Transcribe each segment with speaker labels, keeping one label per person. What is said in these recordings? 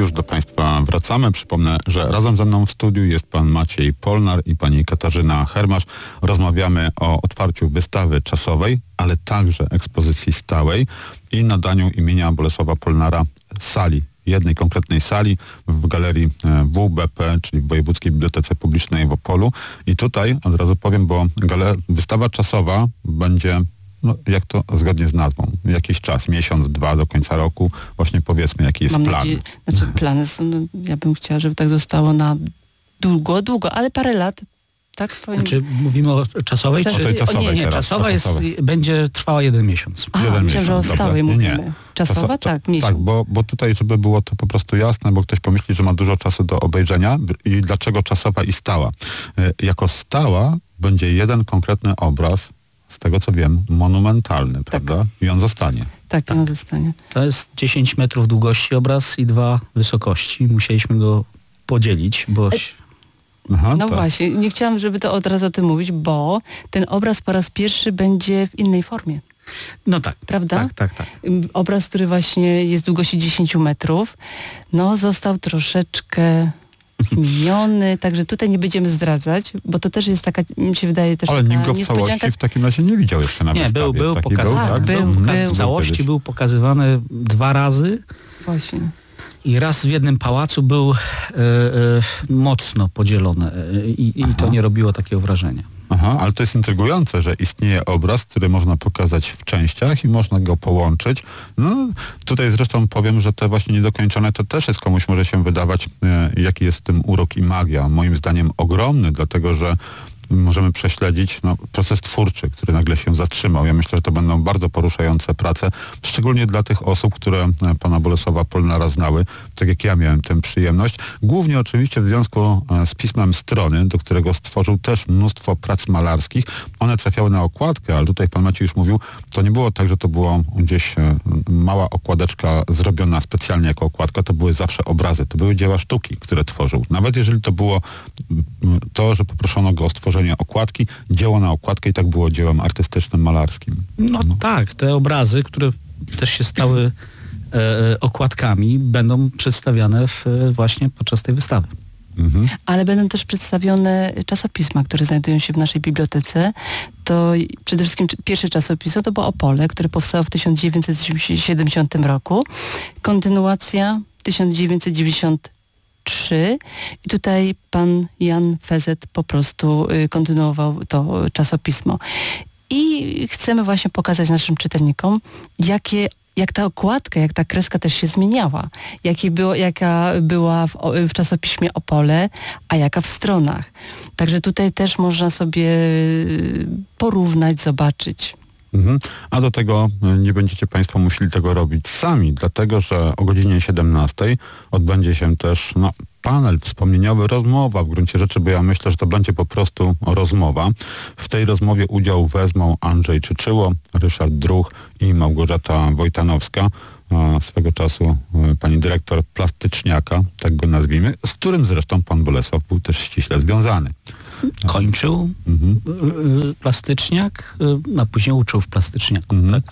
Speaker 1: już do Państwa wracamy. Przypomnę, że razem ze mną w studiu jest pan Maciej Polnar i pani Katarzyna Hermasz. Rozmawiamy o otwarciu wystawy czasowej, ale także ekspozycji stałej i nadaniu imienia Bolesława Polnara sali, jednej konkretnej sali w galerii WBP, czyli w Wojewódzkiej Bibliotece Publicznej w Opolu. I tutaj od razu powiem, bo wystawa czasowa będzie, no, jak to zgodnie z nazwą, jakiś czas, miesiąc, dwa do końca roku. Właśnie powiedzmy, jaki jest plan.
Speaker 2: Plany są, ja bym chciała, żeby tak zostało na długo, ale parę lat. Tak?
Speaker 3: Mówimy o czasowej?
Speaker 1: Czasowej
Speaker 3: czasowa będzie trwała 1 miesiąc.
Speaker 2: Myślę, że o stałej mówimy. Czasowa? Tak, miesiąc.
Speaker 1: Tak, bo tutaj, żeby było to po prostu jasne, bo ktoś pomyśli, że ma dużo czasu do obejrzenia i dlaczego czasowa i stała. Jako stała będzie jeden konkretny obraz, z tego co wiem, monumentalny, prawda? I on zostanie.
Speaker 2: Tak, on zostanie.
Speaker 3: To jest 10 metrów długości obraz i 2 wysokości. Musieliśmy go podzielić, bo...
Speaker 2: Właśnie, nie chciałam, żeby to od razu o tym mówić, bo ten obraz po raz pierwszy będzie w innej formie.
Speaker 3: No tak.
Speaker 2: Prawda?
Speaker 3: Tak.
Speaker 2: Obraz, który właśnie jest długości 10 metrów, został troszeczkę zmieniony, także tutaj nie będziemy zdradzać, bo to też jest taka, mi się wydaje, też
Speaker 1: ale
Speaker 2: taka
Speaker 1: nikt go w całości w takim razie nie widział jeszcze na wystawie.
Speaker 3: Nie, był pokazywany.
Speaker 2: Był
Speaker 3: w całości był pokazywany 2 razy.
Speaker 2: Właśnie.
Speaker 3: I raz w jednym pałacu był mocno podzielony i to nie robiło takiego wrażenia.
Speaker 1: Ale to jest intrygujące, że istnieje obraz, który można pokazać w częściach i można go połączyć. Tutaj zresztą powiem, że te właśnie niedokończone to też jest, komuś może się wydawać, jaki jest w tym urok i magia. Moim zdaniem ogromny, dlatego że możemy prześledzić proces twórczy, który nagle się zatrzymał. Ja myślę, że to będą bardzo poruszające prace, szczególnie dla tych osób, które pana Bolesława Polnara znały, tak jak ja miałem tę przyjemność. Głównie oczywiście w związku z pismem Strony, do którego stworzył też mnóstwo prac malarskich. One trafiały na okładkę, ale tutaj pan Maciej już mówił, to nie było tak, że to była gdzieś mała okładeczka zrobiona specjalnie jako okładka, to były zawsze obrazy, to były dzieła sztuki, które tworzył. Nawet jeżeli to było to, że poproszono go o stworzenie okładki, dzieło na okładkę i tak było dziełem artystycznym, malarskim.
Speaker 3: Tak, te obrazy, które też się stały okładkami, będą przedstawiane właśnie podczas tej wystawy.
Speaker 2: Ale będą też przedstawione czasopisma, które znajdują się w naszej bibliotece. To przede wszystkim pierwsze czasopismo to było Opole, które powstało w 1970 roku. Kontynuacja 1993 i tutaj pan Jan Fezet po prostu kontynuował to czasopismo. I chcemy właśnie pokazać naszym czytelnikom, jak ta okładka, jak ta kreska też się zmieniała. Jaka była w czasopiśmie Opole, a jaka w Stronach. Także tutaj też można sobie porównać, zobaczyć.
Speaker 1: A do tego nie będziecie Państwo musieli tego robić sami, dlatego że o godzinie 17 odbędzie się też panel wspomnieniowy, rozmowa w gruncie rzeczy, bo ja myślę, że to będzie po prostu rozmowa. W tej rozmowie udział wezmą Andrzej Czyczyło, Ryszard Druch i Małgorzata Wojtanowska, swego czasu pani dyrektor Plastyczniaka, tak go nazwijmy, z którym zresztą pan Bolesław był też ściśle związany.
Speaker 3: Kończył plastyczniak, a później uczył w plastyczniaku. Tak?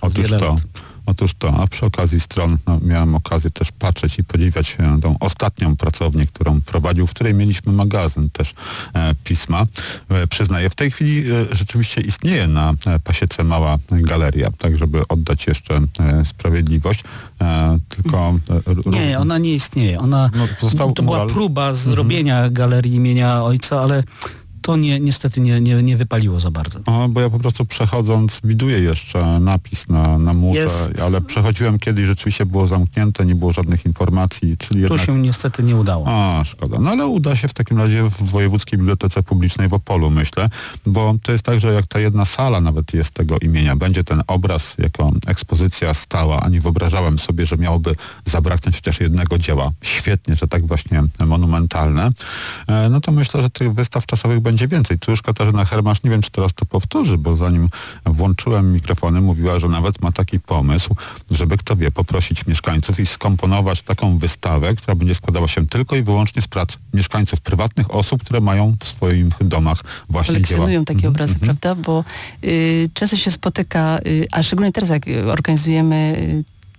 Speaker 1: Otóż to, a przy okazji Stron miałem okazję też patrzeć i podziwiać tą ostatnią pracownię, którą prowadził, w której mieliśmy magazyn też pisma. Przyznaję, w tej chwili rzeczywiście istnieje na Pasiece mała galeria, tak żeby oddać jeszcze sprawiedliwość. Tylko...
Speaker 3: Nie, ona nie istnieje. To była próba zrobienia galerii imienia ojca, ale to niestety nie wypaliło za bardzo.
Speaker 1: Bo ja po prostu przechodząc widuję jeszcze napis na murze, ale przechodziłem kiedyś, rzeczywiście było zamknięte, nie było żadnych informacji, czyli jednak...
Speaker 3: To się niestety nie udało.
Speaker 1: Szkoda. Ale uda się w takim razie w Wojewódzkiej Bibliotece Publicznej w Opolu, myślę, bo to jest tak, że jak ta jedna sala nawet jest tego imienia, będzie ten obraz jako ekspozycja stała, a nie wyobrażałem sobie, że miałoby zabraknąć chociaż jednego dzieła. Świetnie, że tak właśnie monumentalne. To myślę, że tych wystaw czasowych będzie więcej. Tu już Katarzyna Hermasz, nie wiem, czy teraz to powtórzy, bo zanim włączyłem mikrofony, mówiła, że nawet ma taki pomysł, żeby, kto wie, poprosić mieszkańców i skomponować taką wystawę, która będzie składała się tylko i wyłącznie z prac mieszkańców, prywatnych osób, które mają w swoich domach właśnie dzieła.
Speaker 2: Kolekcjonują takie obrazy, prawda? Bo często się spotyka, a szczególnie teraz, jak organizujemy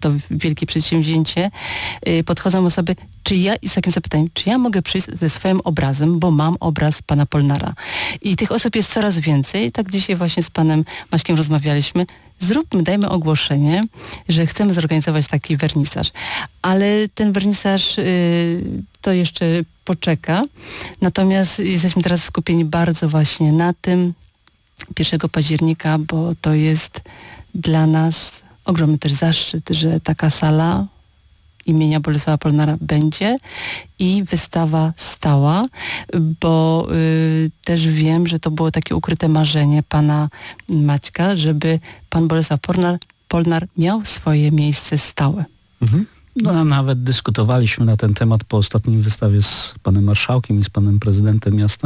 Speaker 2: to wielkie przedsięwzięcie, podchodzą osoby, i z takim zapytaniem, czy ja mogę przyjść ze swoim obrazem, bo mam obraz pana Polnara. I tych osób jest coraz więcej. Tak dzisiaj właśnie z panem Maćkiem rozmawialiśmy. Dajmy ogłoszenie, że chcemy zorganizować taki wernisaż. Ale ten wernisaż to jeszcze poczeka. Natomiast jesteśmy teraz skupieni bardzo właśnie na tym 1 października, bo to jest dla nas ogromny też zaszczyt, że taka sala imienia Bolesława Polnara będzie i wystawa stała, bo też wiem, że to było takie ukryte marzenie pana Maćka, żeby pan Bolesław Polnar miał swoje miejsce stałe.
Speaker 3: Mhm. No, nawet dyskutowaliśmy na ten temat po ostatnim wystawie z panem marszałkiem i z panem prezydentem miasta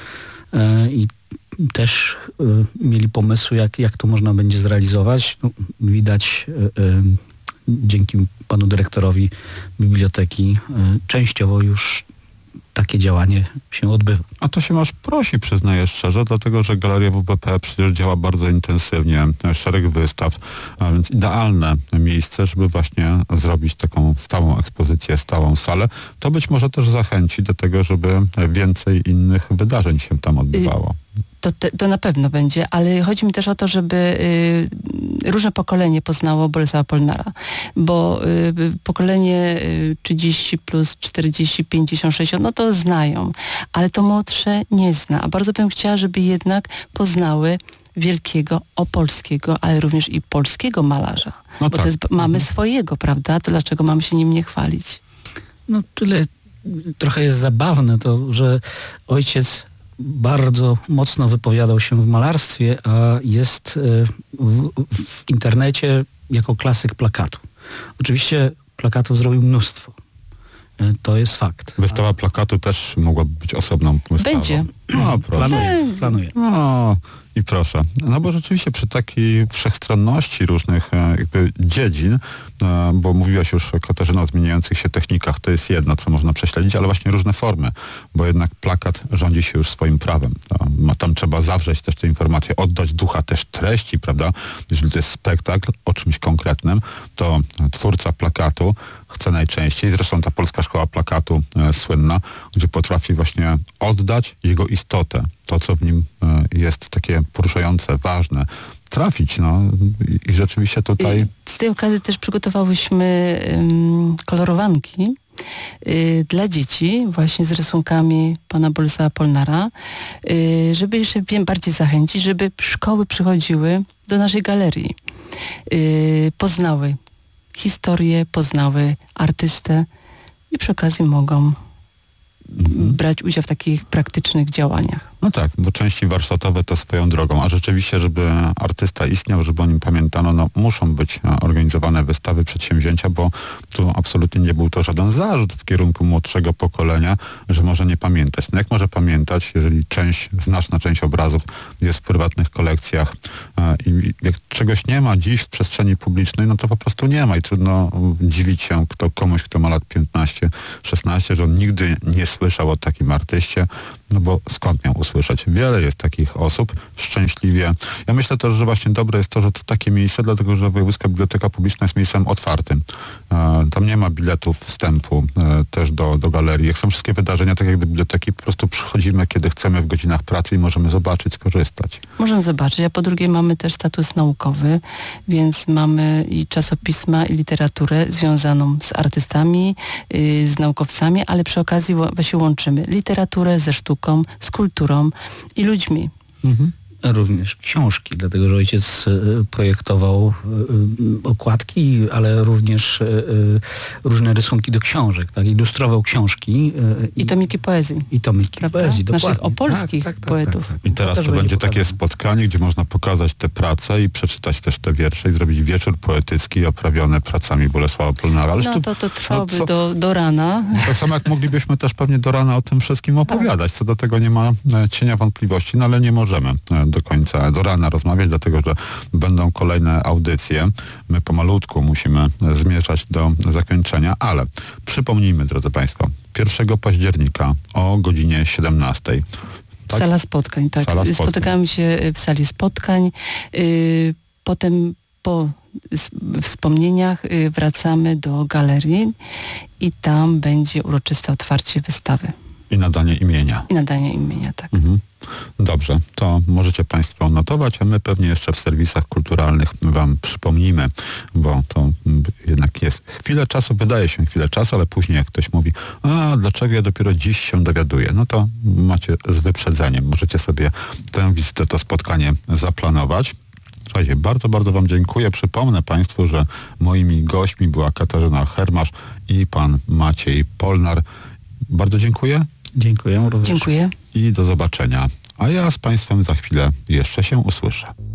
Speaker 3: i też mieli pomysły, jak to można będzie zrealizować. No, widać dzięki panu dyrektorowi biblioteki częściowo już takie działanie się odbywa.
Speaker 1: A to się aż prosi, przyznaję szczerze, dlatego że Galeria WBP przecież działa bardzo intensywnie, szereg wystaw, a więc idealne miejsce, żeby właśnie zrobić taką stałą ekspozycję, stałą salę. To być może też zachęci do tego, żeby więcej innych wydarzeń się tam odbywało.
Speaker 2: To na pewno będzie, ale chodzi mi też o to, żeby różne pokolenie poznało Bolesława Polnara, bo pokolenie 30 plus 40, 50, 60, no to znają, ale to młodsze nie zna, a bardzo bym chciała, żeby jednak poznały wielkiego, opolskiego, ale również i polskiego malarza, no bo tak. Mamy swojego, prawda? To dlaczego mamy się nim nie chwalić?
Speaker 3: No tyle, trochę jest zabawne to, że ojciec bardzo mocno wypowiadał się w malarstwie, a jest w internecie jako klasyk plakatu. Oczywiście plakatów zrobił mnóstwo. To jest fakt.
Speaker 1: Wystawa plakatu też mogłaby być osobną wystawą.
Speaker 2: Będzie.
Speaker 1: No, proszę.
Speaker 3: Planuję.
Speaker 1: No, i proszę. No bo rzeczywiście przy takiej wszechstronności różnych jakby dziedzin, bo mówiłaś już, Katarzyna, o zmieniających się technikach, to jest jedno, co można prześledzić, ale właśnie różne formy, bo jednak plakat rządzi się już swoim prawem. Tam trzeba zawrzeć też te informacje, oddać ducha też treści, prawda? Jeżeli to jest spektakl o czymś konkretnym, to twórca plakatu chce najczęściej, zresztą ta Polska Szkoła Plakatu słynna, gdzie potrafi właśnie oddać jego istotę, to co w nim jest takie poruszające, ważne, trafić, no i rzeczywiście tutaj...
Speaker 2: Z tej okazji też przygotowałyśmy kolorowanki dla dzieci, właśnie z rysunkami pana Bolesława Polnara, żeby jeszcze bardziej zachęcić, żeby szkoły przychodziły do naszej galerii, poznały historię, poznały artystę i przy okazji mogą brać udział w takich praktycznych działaniach.
Speaker 1: No tak, bo części warsztatowe to swoją drogą, a rzeczywiście, żeby artysta istniał, żeby o nim pamiętano, no muszą być organizowane wystawy, przedsięwzięcia, bo tu absolutnie nie był to żaden zarzut w kierunku młodszego pokolenia, że może nie pamiętać. No jak może pamiętać, jeżeli znaczna część obrazów jest w prywatnych kolekcjach i jak czegoś nie ma dziś w przestrzeni publicznej, no to po prostu nie ma i trudno dziwić się komuś, kto ma lat 15, 16, że on nigdy nie słyszał o takim artyście, no bo skąd miał usłyszeć? Wiele jest takich osób, szczęśliwie. Ja myślę też, że właśnie dobre jest to, że to takie miejsce, dlatego że Wojewódzka Biblioteka Publiczna jest miejscem otwartym. Tam nie ma biletów wstępu też do galerii. Jak są wszystkie wydarzenia, tak jak do biblioteki, po prostu przychodzimy, kiedy chcemy w godzinach pracy i możemy zobaczyć, skorzystać.
Speaker 2: Możemy zobaczyć, a po drugie mamy też status naukowy, więc mamy i czasopisma, i literaturę związaną z artystami, z naukowcami, ale przy okazji właśnie łączymy literaturę ze sztuką, z kulturą i ludźmi.
Speaker 3: Mhm. Również książki, dlatego że ojciec projektował okładki, ale również różne rysunki do książek, tak? Ilustrował książki.
Speaker 2: I tomiki poezji.
Speaker 3: I tomiki poezji, dokładnie.
Speaker 2: Naszych opolskich poetów.
Speaker 1: I teraz to będzie takie spotkanie, gdzie można pokazać te prace i przeczytać też te wiersze i zrobić wieczór poetycki oprawiony pracami Bolesława Polnara.
Speaker 2: Ale to trwałoby do rana.
Speaker 1: Tak samo jak moglibyśmy też pewnie do rana o tym wszystkim opowiadać. Co do tego nie ma cienia wątpliwości, no ale nie możemy do końca, do rana rozmawiać, dlatego że będą kolejne audycje. My pomalutku musimy zmierzać do zakończenia, ale przypomnijmy, drodzy Państwo, 1 października o godzinie 17. Tak?
Speaker 2: Sala spotkań, tak. Spotykamy się w sali spotkań. Potem po wspomnieniach wracamy do galerii i tam będzie uroczyste otwarcie wystawy.
Speaker 1: I nadanie imienia.
Speaker 2: I nadanie imienia, tak.
Speaker 1: Dobrze, to możecie Państwo notować, a my pewnie jeszcze w serwisach kulturalnych Wam przypomnimy, bo to jednak jest chwilę czasu, wydaje się chwilę czasu, ale później jak ktoś mówi, a dlaczego ja dopiero dziś się dowiaduję, no to macie z wyprzedzeniem. Możecie sobie tę wizytę, to spotkanie zaplanować. Słuchajcie, bardzo, bardzo Wam dziękuję. Przypomnę Państwu, że moimi gośćmi była Katarzyna Hermasz i pan Maciej Polnar. Bardzo dziękuję.
Speaker 3: Dziękuję również.
Speaker 2: Dziękuję.
Speaker 1: I do zobaczenia. A ja z Państwem za chwilę jeszcze się usłyszę.